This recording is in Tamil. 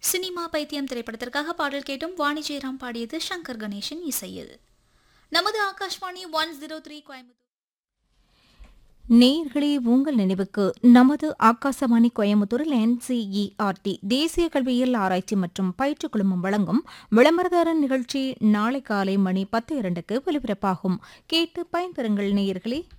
சினிமா பைத்தியம் திரைப்படத்திற்காக பாடல் கேட்டும் வாணி ஜெயராம் பாடியது சங்கர் கணேசன் இசையில். நமது ஆகாஷ்வாணி 103 கோயம்புத்தூர். நேயர்களே, உங்கள் நினைவுக்கு நமது ஆகாசவாணி கோயம்புத்தூரில் NCERT தேசிய கல்வியியல் ஆராய்ச்சி மற்றும் பயிற்சி குழுமம் வழங்கும் விளம்பரதாரர் நிகழ்ச்சி நாளை காலை மணி 10:02க்கு ஒலிபரப்பாகும். கேட்டு பயன்பெறுங்கள் நேயர்களே.